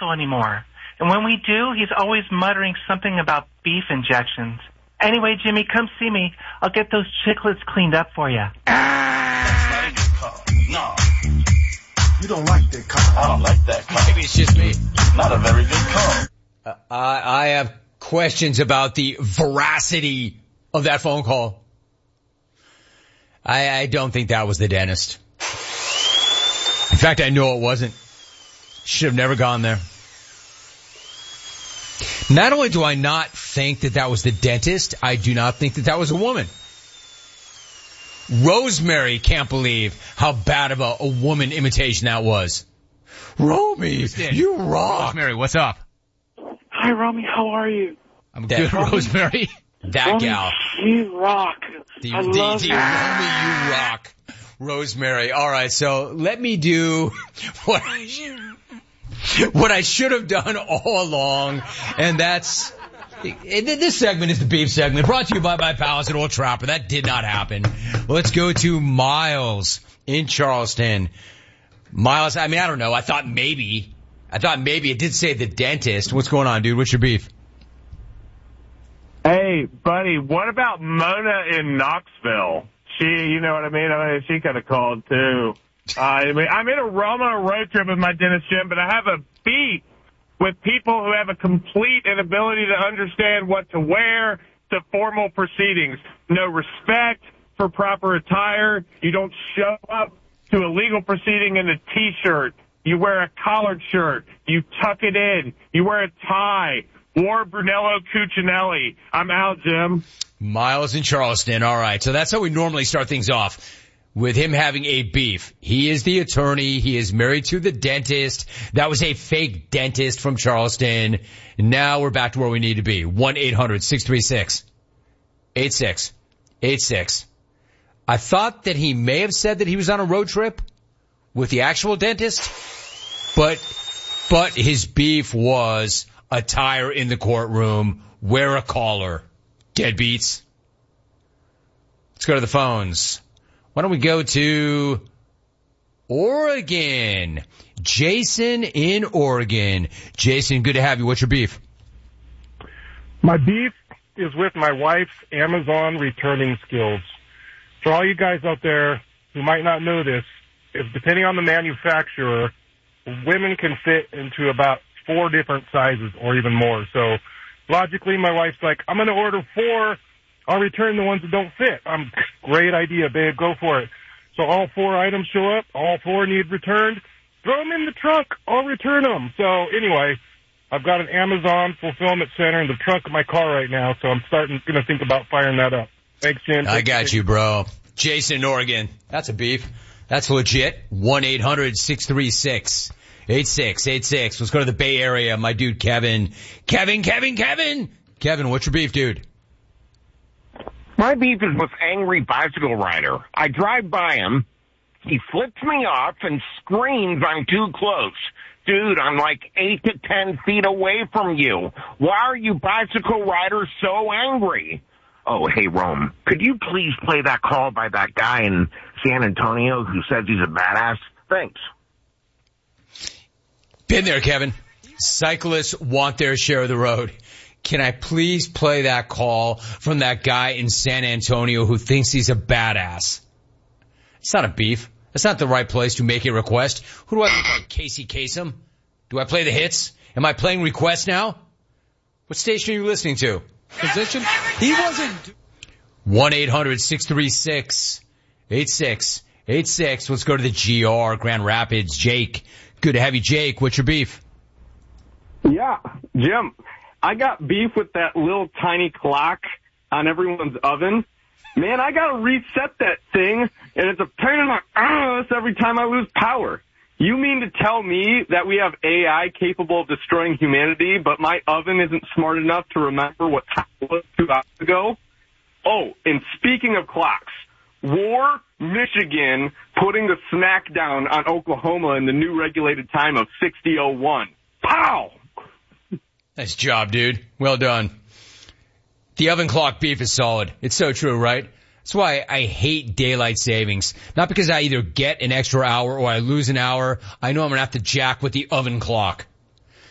muscle anymore. And when we do, he's always muttering something about beef injections. Anyway, Jimmy, come see me. I'll get those chiclets cleaned up for you. No. You don't like that car. I don't like that car. Maybe it's just me. Not a very good car. I have questions about the veracity of that phone call. I don't think that was the dentist. In fact, I know it wasn't. Should have never gone there. Not only do I not think that was the dentist, I do not think that was a woman. Rosemary can't believe how bad of a woman imitation that was. Romy, you rock. Rosemary, what's up? Hi, Romy. How are you? I'm good, Rosemary. That Romy, gal. You rock. I love you. Romy, you rock. Rosemary. All right, so let me do what I should have done all along, and that's... This segment is the beef segment, brought to you by my pals at Old Trapper. That did not happen. Let's go to Miles in Charleston. Miles, I don't know. I thought maybe it did say the dentist. What's going on, dude? What's your beef? Hey, buddy, what about Mona in Knoxville? You know what I mean? She could have called, too. I'm in a Roma road trip with my dentist, Jim, but I have a beef with people who have a complete inability to understand what to wear to formal proceedings. No respect for proper attire. You don't show up to a legal proceeding in a T-shirt. You wear a collared shirt. You tuck it in. You wear a tie. Wore Brunello Cucinelli. I'm out, Jim. Miles in Charleston. All right. So that's how we normally start things off. With him having a beef. He is the attorney. He is married to the dentist. That was a fake dentist from Charleston. Now we're back to where we need to be. 1-800-636-8686. I thought that he may have said that he was on a road trip with the actual dentist, but his beef was attire in the courtroom, wear a collar, deadbeats. Let's go to the phones. Why don't we go to Oregon? Jason in Oregon. Jason, good to have you. What's your beef? My beef is with my wife's Amazon returning skills. For all you guys out there who might not know this, depending on the manufacturer, women can fit into about 4 different sizes or even more. So logically, my wife's like, I'm going to order 4. I'll return the ones that don't fit. Great idea, babe. Go for it. So all 4 items show up. All 4 need returned. Throw them in the trunk. I'll return them. So anyway, I've got an Amazon fulfillment center in the trunk of my car right now, so I'm going to think about firing that up. Thanks, Jim. I got you, bro. Jason in Oregon. That's a beef. That's legit. 1-800-636-8686. Let's go to the Bay Area. My dude, Kevin. Kevin, what's your beef, dude? My beef is with angry bicycle rider. I drive by him. He flips me off and screams I'm too close. Dude, I'm like 8 to 10 feet away from you. Why are you bicycle riders so angry? Oh, hey, Rome, could you please play that call by that guy in San Antonio who says he's a badass? Thanks. Been there, Kevin. Cyclists want their share of the road. Can I please play that call from that guy in San Antonio who thinks he's a badass? It's not a beef. That's not the right place to make a request. Who do I look like, Casey Kasem? Do I play the hits? Am I playing requests now? What station are you listening to? Position? He wasn't. 1-800-636-8686. Let's go to the GR, Grand Rapids. Jake. Good to have you, Jake. What's your beef? Yeah, Jim. I got beef with that little tiny clock on everyone's oven. Man, I gotta reset that thing, and it's a pain in my ass every time I lose power. You mean to tell me that we have AI capable of destroying humanity, but my oven isn't smart enough to remember what time it was 2 hours ago? Oh, and speaking of clocks, War, Michigan putting the smack down on Oklahoma in the new regulated time of 60:01. Pow! Nice job, dude. Well done. The oven clock beef is solid. It's so true, right? That's why I hate daylight savings. Not because I either get an extra hour or I lose an hour. I know I'm going to have to jack with the oven clock.